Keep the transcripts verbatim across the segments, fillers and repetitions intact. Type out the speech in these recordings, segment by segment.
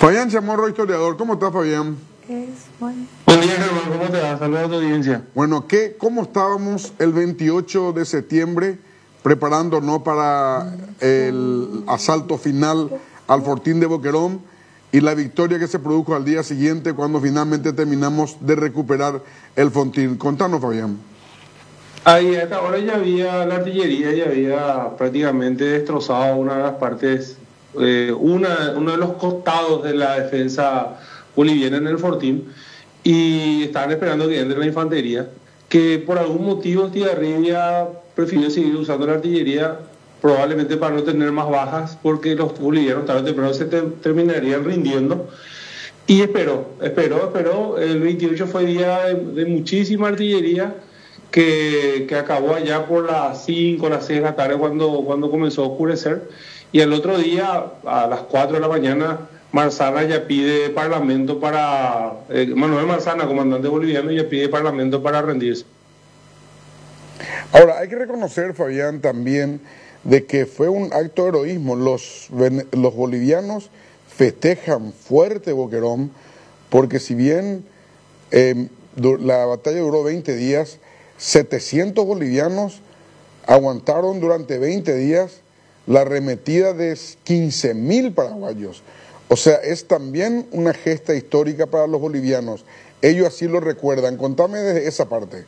Fabián Chamorro, historiador. ¿Cómo estás, Fabián? Es bueno. Buen día, Germán. ¿Cómo te va? Saludos a tu audiencia. Bueno, ¿qué, ¿cómo estábamos el veintiocho de septiembre preparándonos para el asalto final al Fortín de Boquerón y la victoria que se produjo al día siguiente cuando finalmente terminamos de recuperar el Fortín? Contanos, Fabián. Ahí a esta hora ya había la artillería, ya había prácticamente destrozado una de las partes, eh, una, uno de los costados de la defensa boliviana en el Fortín, y estaban esperando que entre la infantería, que por algún motivo Estigarribia prefirió seguir usando la artillería, probablemente para no tener más bajas, porque los bolivianos tarde o temprano se te, terminarían rindiendo. Y esperó, esperó, esperó. El veintiocho fue día de, de muchísima artillería, que, que acabó allá por las cinco, las seis de la tarde cuando, cuando comenzó a oscurecer. Y el otro día, a las cuatro de la mañana, Marzana ya pide parlamento para... Eh, Manuel Marzana, comandante boliviano, ya pide parlamento para rendirse. Ahora, hay que reconocer, Fabián, también de que fue un acto de heroísmo. Los, los bolivianos festejan fuerte Boquerón, porque si bien eh, la batalla duró veinte días, setecientos bolivianos aguantaron durante veinte días la arremetida de quince mil paraguayos. O sea, es también una gesta histórica para los bolivianos. Ellos así lo recuerdan. Contame desde esa parte.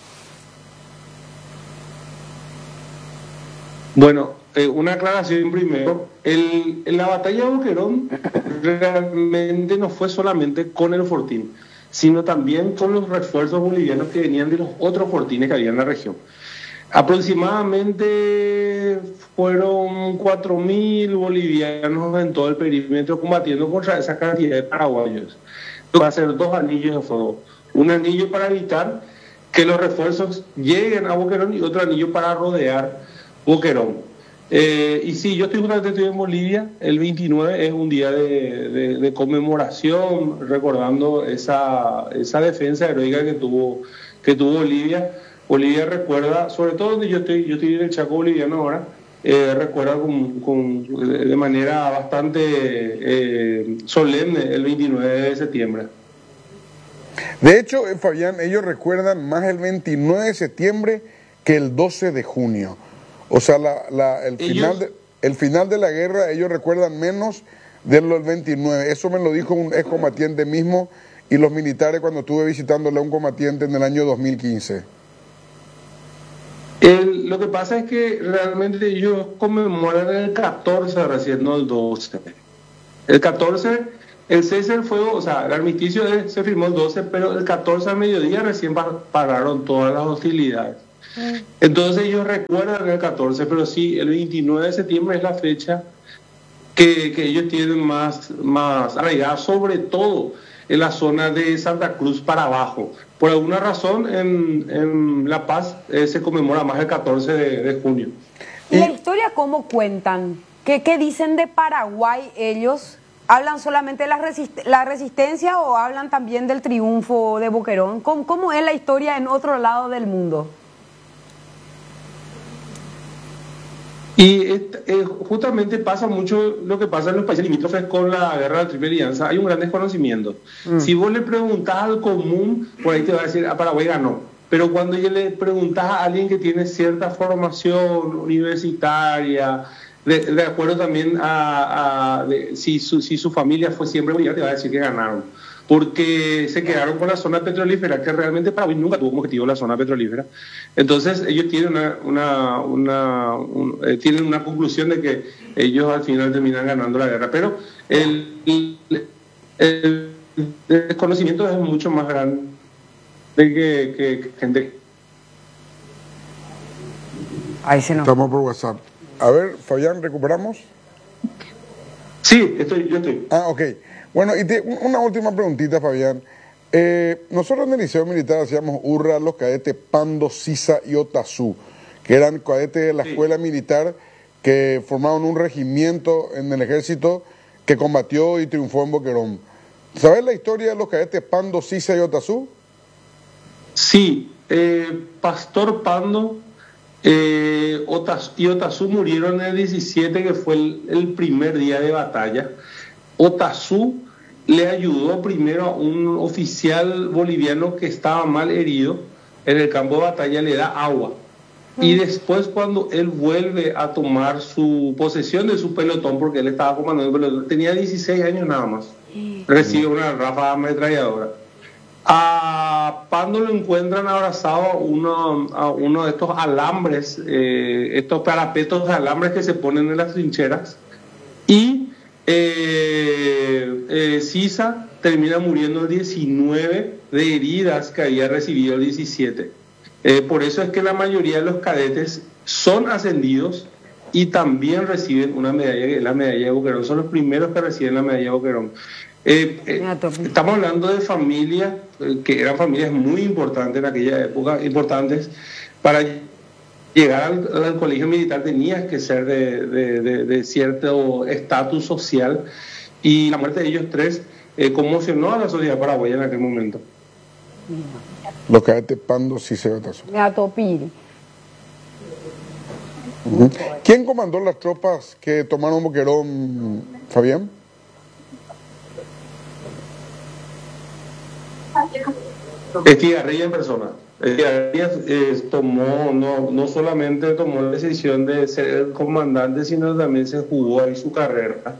Bueno, eh, una aclaración primero. El, en la batalla de Boquerón realmente no fue solamente con el Fortín, sino también con los refuerzos bolivianos que venían de los otros fortines que había en la región. Aproximadamente fueron cuatro mil bolivianos en todo el perímetro combatiendo contra esa cantidad de paraguayos. Va a ser dos anillos de fuego. Un anillo para evitar que los refuerzos lleguen a Boquerón y otro anillo para rodear Boquerón. Eh, y sí, yo estoy justamente estoy en Bolivia. El veintinueve es un día de, de, de conmemoración, recordando esa, esa defensa heroica que tuvo, que tuvo Bolivia. Bolivia recuerda, sobre todo donde yo estoy, yo estoy en el Chaco boliviano ahora, eh, recuerda con, con, de manera bastante eh, solemne el veintinueve de septiembre. De hecho, Fabián, ellos recuerdan más el veintinueve de septiembre que el doce de junio. O sea, la, la, el, final de, el final de la guerra ellos recuerdan menos de lo del veintinueve. Eso me lo dijo un excombatiente mismo y los militares cuando estuve visitándole a un combatiente en el año dos mil quince. El, lo que pasa es que realmente ellos conmemoran el catorce recién, no el doce. El catorce, el cese del fuego, o sea, el armisticio se firmó el doce, pero el catorce al mediodía recién pararon todas las hostilidades. Entonces ellos recuerdan el catorce, pero sí, el veintinueve de septiembre es la fecha que, que ellos tienen más, más arraigada, sobre todo en la zona de Santa Cruz para abajo. Por alguna razón en, en La Paz eh, se conmemora más el catorce de, de junio. ¿Y la historia cómo cuentan? ¿Qué, qué dicen de Paraguay ellos? ¿Hablan solamente de la, resist la resistencia o hablan también del triunfo de Boquerón? ¿Cómo, cómo es la historia en otro lado del mundo? Y eh, justamente pasa mucho lo que pasa en los países limítrofes con la guerra de la Triple Alianza. Hay un gran desconocimiento. Mm. Si vos le preguntás al común, por ahí te va a decir, a Paraguay ganó. Pero cuando ya le preguntás a alguien que tiene cierta formación universitaria, de, de acuerdo también a, a de, si, su, si su familia fue siempre boliviana, te va a decir que ganaron. Porque se quedaron con la zona petrolífera, que realmente Paraguay nunca tuvo como objetivo la zona petrolífera. Entonces ellos tienen una, una, una, un, eh, tienen una conclusión de que ellos al final terminan ganando la guerra. Pero el, el, el desconocimiento es mucho más grande que, que, que gente. Ahí se nos... Estamos por WhatsApp. A ver, Fabián, ¿recuperamos? Sí, estoy, yo estoy. Ah, ok. Bueno, y te, una última preguntita, Fabián. Eh, nosotros en el Liceo Militar hacíamos hurra a los cadetes Pando, Sisa y Otazú, que eran cadetes de la sí. escuela militar que formaron un regimiento en el ejército que combatió y triunfó en Boquerón. ¿Sabes la historia de los cadetes Pando, Sisa y Otazú? Sí, eh, Pastor Pando eh, Otazú, y Otazú murieron en el diecisiete, que fue el, el primer día de batalla. Otazú le ayudó primero a un oficial boliviano que estaba mal herido en el campo de batalla, le da agua. Y después, cuando él vuelve a tomar su posesión de su pelotón, porque él estaba comandando el pelotón, tenía dieciséis años nada más, recibe una ráfaga ametralladora. A Pando lo encuentran abrazado a uno, a uno de estos alambres, eh, estos parapetos de alambres que se ponen en las trincheras, y eh, eh, Sisa termina muriendo el diecinueve de heridas que había recibido el diecisiete. Eh, por eso es que la mayoría de los cadetes son ascendidos y también reciben una medalla, la medalla de Boquerón. Son los primeros que reciben la medalla de Boquerón. Eh, eh, estamos hablando de familias eh, que eran familias muy importantes en aquella época, importantes. Para llegar al, al colegio militar tenías que ser de, de, de, de cierto estatus social, y la muerte de ellos tres eh, conmocionó a la sociedad paraguaya en aquel momento. Los cadetes Pando Sisa y Otazu. Meatopiri. Uh-huh. ¿Quién comandó las tropas que tomaron Boquerón, Fabián? Estigarribia en persona. Estigarribia eh, tomó, no, no solamente tomó la decisión de ser el comandante, sino también se jugó ahí su carrera.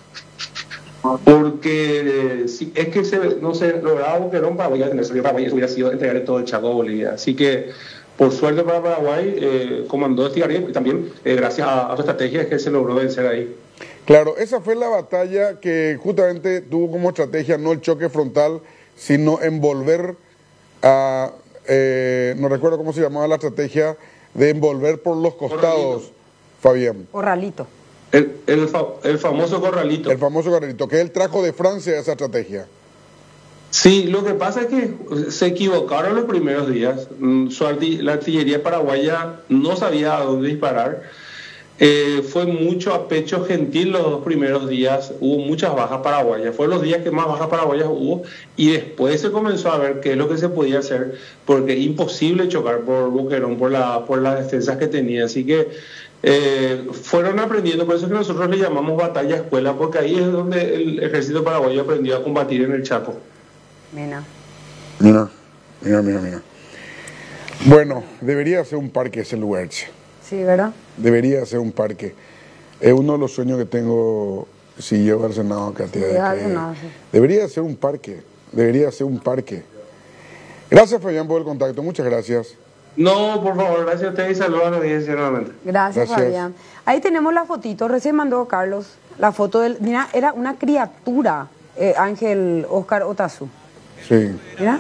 Porque eh, si es que se, no se lograba Boquerón, Paraguay iba a tener salido Paraguay, eso hubiera sido entregarle todo el Chaco a Bolivia. Así que, por suerte para Paraguay, eh, comandó Estigarribia, y también eh, gracias a, a su estrategia es que se logró vencer ahí. Claro, esa fue la batalla que justamente tuvo como estrategia no el choque frontal, sino envolver a, eh, no recuerdo cómo se llamaba la estrategia, de envolver por los costados, Fabián. Corralito. El, el, fa, el famoso corralito. El famoso corralito, que él trajo de Francia esa estrategia. Sí, lo que pasa es que se equivocaron los primeros días. Su arti la artillería paraguaya no sabía a dónde disparar. Eh, fue mucho a pecho gentil los dos primeros días, hubo muchas bajas paraguayas, fueron los días que más bajas paraguayas hubo, y después se comenzó a ver qué es lo que se podía hacer, porque es imposible chocar por Boquerón, por, la, por las defensas que tenía. Así que eh, fueron aprendiendo, por eso es que nosotros le llamamos batalla escuela, porque ahí es donde el ejército paraguayo aprendió a combatir en el Chaco. Mira. Mira, mira, mira, mira. Bueno, debería ser un parque ese lugar. Sí, ¿verdad? Debería ser un parque. Es uno de los sueños que tengo si llego al Senado, Katia. Sí, de al que Senado, sí. Debería ser un parque. Debería ser un parque. Gracias, Fabián, por el contacto. Muchas gracias. No, por favor, gracias a ustedes y saludos a la audiencia nuevamente. Gracias, Gracias. Fabián. Ahí tenemos la fotito. Recién mandó Carlos la foto del... Mira, era una criatura, eh, Ángel Óscar Otazu. Sí. Mira.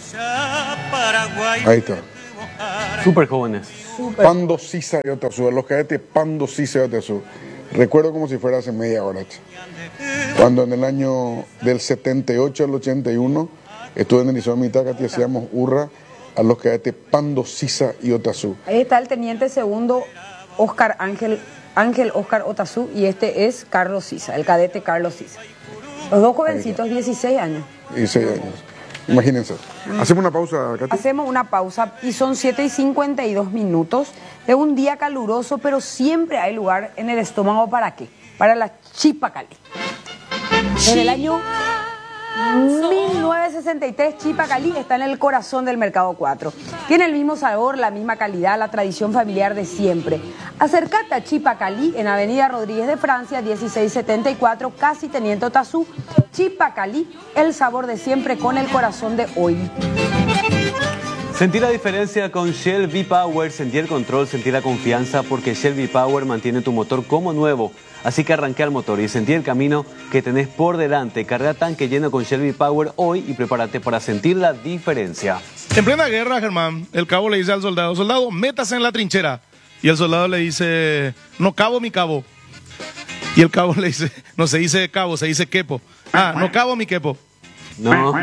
Ahí está. Súper jóvenes. Súper. Pando Sisa y Otazu, los cadetes Pando Sisa y Otazu. Recuerdo como si fuera hace media hora. Cuando en el año del setenta y ocho al ochenta y uno estuve en el Liceo Militar que hacíamos hurra a los cadetes Pando Sisa y Otazu. Ahí está el teniente segundo Óscar Ángel, Ángel Óscar Otazu, y este es Carlos Sisa, el cadete Carlos Sisa. Los dos jovencitos, dieciséis años. dieciséis años. Imagínense. Hacemos una pausa, Katy. Hacemos una pausa y son siete y cincuenta y dos minutos de un día caluroso, pero siempre hay lugar en el estómago. ¿Para qué? Para la Chipa Cali. Desde el año mil novecientos sesenta y tres, Chipa Cali está en el corazón del Mercado cuatro. Tiene el mismo sabor, la misma calidad, la tradición familiar de siempre. Acércate a Chipa Cali en Avenida Rodríguez de Francia, dieciséis setenta y cuatro, casi Teniente Otazu. Chipa Cali, el sabor de siempre con el corazón de hoy. Sentí la diferencia con Shell V-Power, sentí el control, sentí la confianza, porque Shell V-Power mantiene tu motor como nuevo. Así que arranqué al motor y sentí el camino que tenés por delante. Carga tanque lleno con Shell V-Power hoy y prepárate para sentir la diferencia. En plena guerra, Germán, el cabo le dice al soldado: soldado, métase en la trinchera. Y el soldado le dice: no, cabo, mi cabo. Y el cabo le dice: no se dice cabo, se dice quepo. Ah, no, cabo, mi quepo. No.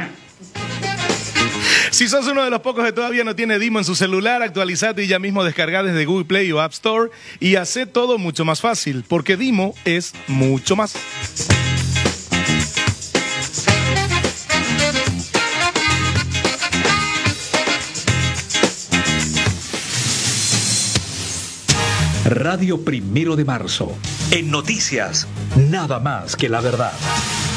Si sos uno de los pocos que todavía no tiene Dimo en su celular, actualizate y ya mismo descarga desde Google Play o App Store y hace todo mucho más fácil, porque Dimo es mucho más. Radio Primero de Marzo. En noticias, nada más que la verdad.